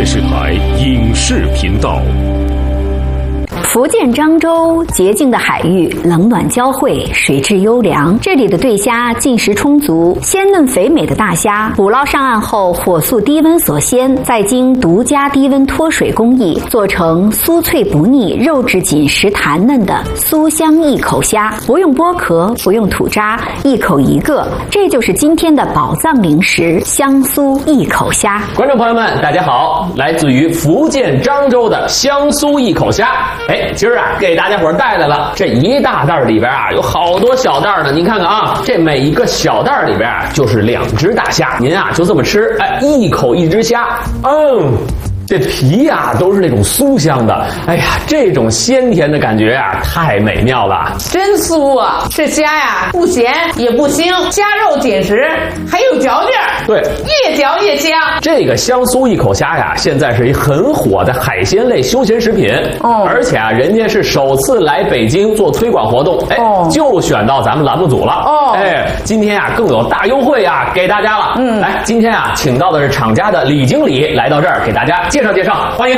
电视台影视频道。 福建漳州洁净的海域，冷暖交汇，水质优良。这里的对虾进食充足，鲜嫩肥美的大虾捕捞上岸后，火速低温锁鲜，再经独家低温脱水工艺，做成酥脆不腻、肉质紧实弹嫩的酥香一口虾。不用剥壳，不用吐渣，一口一个，这就是今天的宝藏零食——香酥一口虾。 观众朋友们，大家好，来自于福建漳州的香酥一口虾。今儿给大家伙带来了这一大袋里边有好多小袋呢。您看看啊，这每一个小袋里边就是2只大虾，您就这么吃，一口一只虾，这皮都是那种酥香的，这种鲜甜的感觉太美妙了， 真酥啊！这虾不咸也不腥，虾肉紧实，还有嚼劲儿， 对， 越嚼越香。 这个香酥一口虾现在是一很火的海鲜类休闲食品，而且人家是首次来北京做推广活动，就选到咱们栏目组了，今天更有大优惠给大家了，来，今天请到的是厂家的李经理来到这儿给大家介绍介绍，欢迎。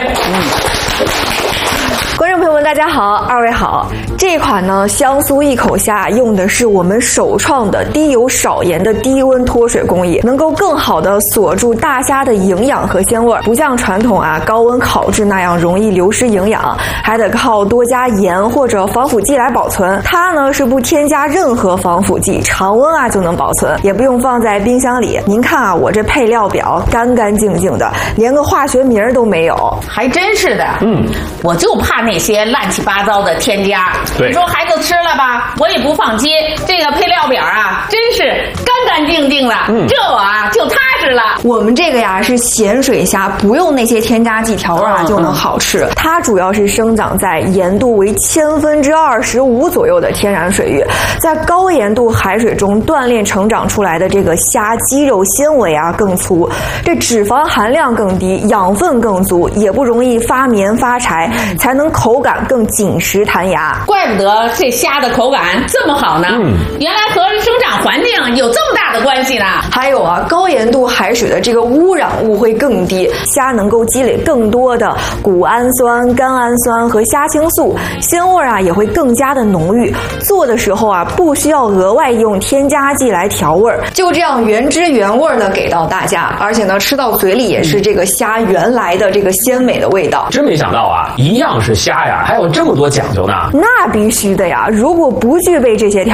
观众朋友们，大家好，二位好。这款呢香酥一口虾用的是我们首创的低油少盐的低温脱水工艺，能够更好的锁住大虾的营养和鲜味，不像传统高温烤制那样容易流失营养，还得靠多加盐或者防腐剂来保存。它呢是不添加任何防腐剂，常温就能保存，也不用放在冰箱里。您看我这配料表干干净净的，连个化学名都没有。 还真是的，我就怕那些乱七八糟的添加。你说孩子吃了吧，我也不放心。这个配料表真是干干净净的，这我就踏实了。 我们这个是咸水虾，不用那些添加剂调味就能好吃。它主要是生长在盐度为25%左右的天然水域，在高盐度海水中锻炼成长出来的这个虾肌肉纤维更粗，这脂肪含量更低，养分更足，也不容易发黏发柴，才能口感更紧实弹牙。 怪不得这虾的口感这么好呢，原来和生长环境有这么大的关系呢。 还有高盐度海水的这个污染物会更低，虾能够积累更多的谷氨酸、甘氨酸和虾青素，鲜味也会更加的浓郁。做的时候不需要额外用添加剂来调味，就这样原汁原味的给到大家，而且呢吃到嘴里也是这个虾原来的这个鲜美的味道。 真没想到一样是虾还有这么多讲究呢。 那必须的呀，如果不具备这些条件